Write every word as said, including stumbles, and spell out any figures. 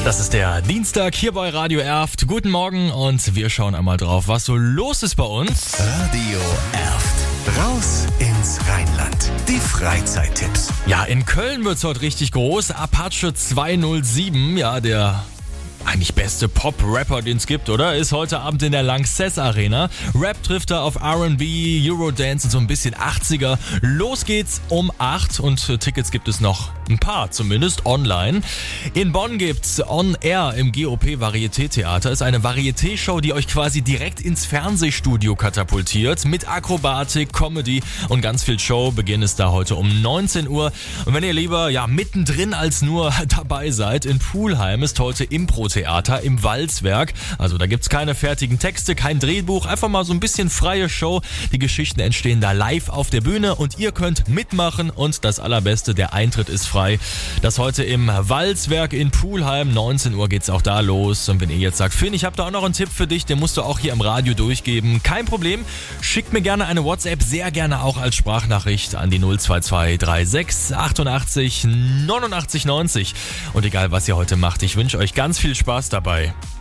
Das ist der Dienstag hier bei Radio Erft. Guten Morgen und wir schauen einmal drauf, was so los ist bei uns. Radio Erft. Raus ins Rheinland. Die Freizeittipps. Ja, in Köln wird's heute richtig groß. Apache zweihundertsieben, ja, der eigentlich beste Pop-Rapper, den es gibt, oder? Ist heute Abend in der Lanxess Arena. Rap trifft da auf R and B, Eurodance und so ein bisschen achtziger. Los geht's um acht und Tickets gibt es noch ein paar, zumindest online. In Bonn gibt's On Air im G O P Varieté-Theater. Ist eine Varieté-Show, die euch quasi direkt ins Fernsehstudio katapultiert. Mit Akrobatik, Comedy und ganz viel Show. Beginn ist da heute um neunzehn Uhr. Und wenn ihr lieber ja mittendrin als nur dabei seid, in Pulheim ist heute Impro-Theater im Walzwerk. Also da gibt's keine fertigen Texte, kein Drehbuch, einfach mal so ein bisschen freie Show. Die Geschichten entstehen da live auf der Bühne und ihr könnt mitmachen und das Allerbeste, der Eintritt ist frei. Das heute im Walzwerk in Pulheim, neunzehn Uhr geht's auch da los. Und wenn ihr jetzt sagt, Finn, ich habe da auch noch einen Tipp für dich, den musst du auch hier im Radio durchgeben. Kein Problem, schickt mir gerne eine WhatsApp, sehr gerne auch als Sprachnachricht an die null zwei zwei drei sechs achtundachtzig neunundachtzig neunzig. Und egal, was ihr heute macht, ich wünsche euch ganz viel Spaß dabei.